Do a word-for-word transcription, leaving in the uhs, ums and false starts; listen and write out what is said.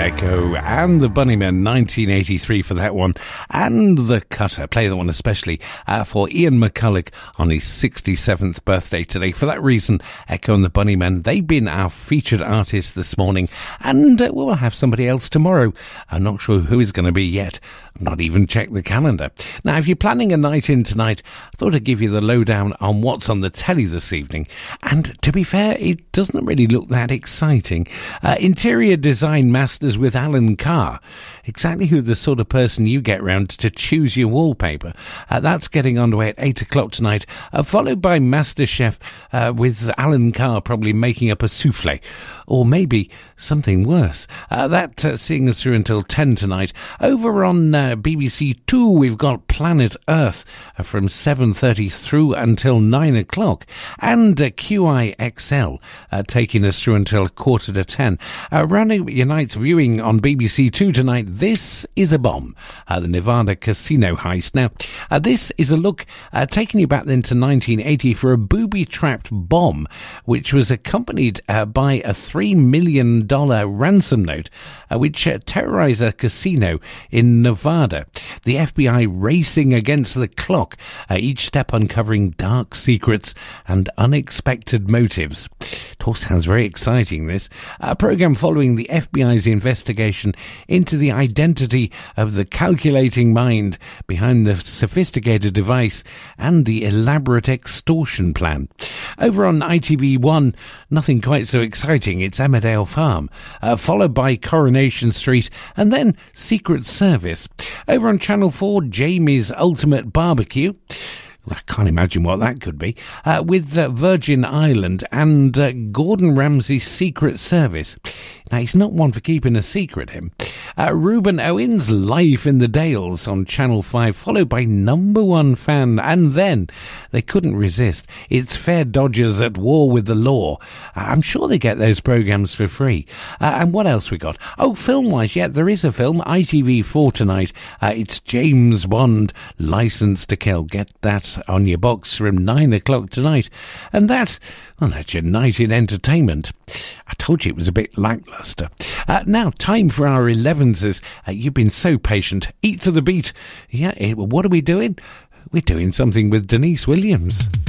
Echo and the Bunnymen, nineteen eighty-three for that one, and The Cutter. Play that one especially uh, for Ian McCulloch on his sixty-seventh birthday today. For that reason, Echo and the Bunnymen, they've been our featured artists this morning, and uh, we'll have somebody else tomorrow. I'm not sure who is going to be yet. Not even checked the calendar. Now, if you're planning a night in tonight, I thought I'd give you the lowdown on what's on the telly this evening. And to be fair, it doesn't really look that exciting. Uh, interior design masters with Alan Carr. Exactly who the sort of person you get round to choose your wallpaper. Uh, that's getting underway at eight o'clock tonight, uh, followed by MasterChef uh, with Alan Carr probably making up a souffle. Or maybe something worse. Uh, that uh, seeing us through until ten tonight. Over on uh, B B C Two, we've got Planet Earth uh, from seven thirty through until nine o'clock. And uh, Q I X L uh, taking us through until quarter to ten. Uh, rounding up your night's viewing on B B C Two tonight, This is a Bomb, uh, the Nevada casino heist. Now, uh, this is a look uh, taking you back then to nineteen eighty for a booby-trapped bomb, which was accompanied uh, by a three million dollars ransom note, uh, which uh, terrorized a casino in Nevada. The F B I racing against the clock, uh, each step uncovering dark secrets and unexpected motives. It all sounds very exciting, this. A program following the F B I's investigation into the identity of the calculating mind behind the sophisticated device and the elaborate extortion plan. Over on I T V one, nothing quite so exciting. It's Emmerdale Farm, uh, followed by Coronation Street, and then Secret Service. Over on Channel four, Jamie's Ultimate Barbecue. I can't imagine what that could be. Uh, with uh, Virgin Island and uh, Gordon Ramsay's Secret Service. Now, he's not one for keeping a secret, him. Uh, Reuben Owens' Life in the Dales on Channel five, followed by Number One Fan. And then, they couldn't resist, it's Fair Dodgers at War with the Law. Uh, I'm sure they get those programmes for free. Uh, and what else we got? Oh, film-wise, yeah, there is a film, I T V four tonight. Uh, it's James Bond, Licence to Kill. Get that on your box from nine o'clock tonight. And that, well, that's your night in entertainment. I told you it was a bit lacklustre. Uh, now, time for our elevenses. Uh, you've been so patient. Eat to the beat. Yeah, it, what are we doing? We're doing something with Denise Williams.